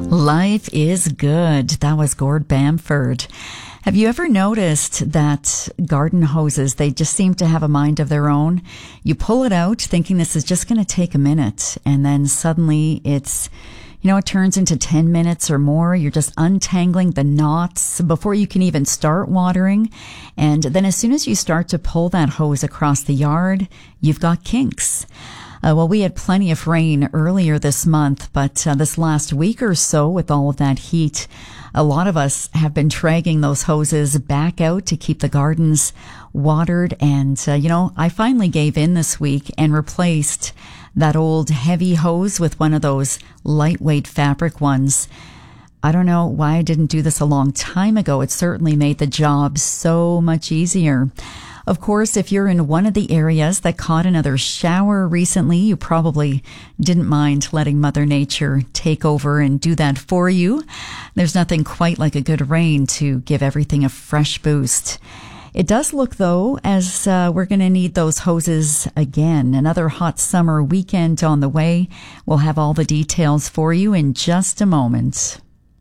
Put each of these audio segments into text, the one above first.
Life is good. That was Gord Bamford. Have you ever noticed that garden hoses, they just seem to have a mind of their own? You pull it out thinking this is just going to take a minute, and then suddenly it turns into 10 minutes or more. You're just untangling the knots before you can even start watering. And then as soon as you start to pull that hose across the yard, you've got kinks. We had plenty of rain earlier this month, but this last week or so, with all of that heat, a lot of us have been dragging those hoses back out to keep the gardens watered. And, I finally gave in this week and replaced that old heavy hose with one of those lightweight fabric ones. I don't know why I didn't do this a long time ago. It certainly made the job so much easier. Of course, if you're in one of the areas that caught another shower recently, you probably didn't mind letting Mother Nature take over and do that for you. There's nothing quite like a good rain to give everything a fresh boost. It does look, though, as we're going to need those hoses again. Another hot summer weekend on the way. We'll have all the details for you in just a moment.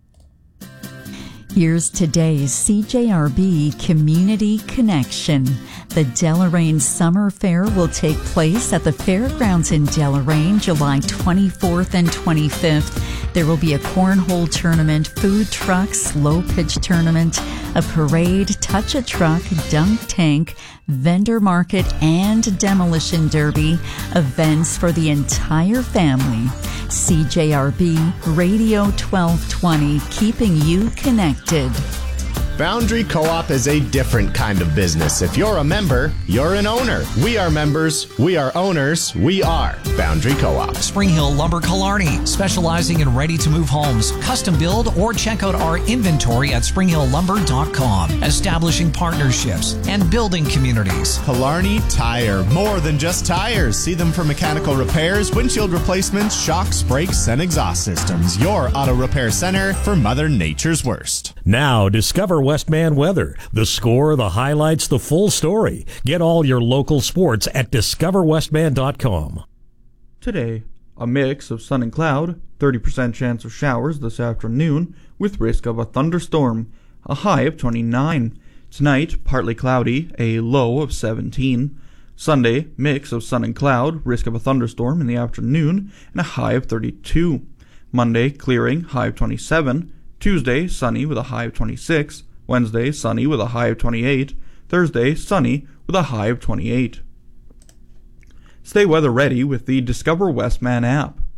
Here's today's CJRB Community Connection. The Deloraine Summer Fair will take place at the Fairgrounds in Deloraine, July 24th and 25th. There will be a cornhole tournament, food truck, slow pitch tournament, a parade, touch-a-truck, dunk tank, vendor market, and demolition derby. Events for the entire family. CJRB Radio 1220, keeping you connected. Boundary Co-op is a different kind of business. If you're a member, you're an owner. We are members, we are owners, we are Boundary Co-op. Spring Hill Lumber Killarney, specializing in ready-to-move homes, custom build, or check out our inventory at springhilllumber.com. Establishing partnerships and building communities. Killarney Tire, more than just tires. See them for mechanical repairs, windshield replacements, shocks, brakes, and exhaust systems. Your auto repair center for Mother Nature's worst. Now, discover Westman weather. The score, the highlights, the full story. Get all your local sports at discoverwestman.com. Today, a mix of sun and cloud, 30% chance of showers this afternoon with risk of a thunderstorm, a high of 29. Tonight, partly cloudy, a low of 17. Sunday, mix of sun and cloud, risk of a thunderstorm in the afternoon, and a high of 32. Monday, clearing, high of 27. Tuesday, sunny with a high of 26. Wednesday, sunny with a high of 28. Thursday, sunny with a high of 28. Stay weather ready with the Discover Westman app.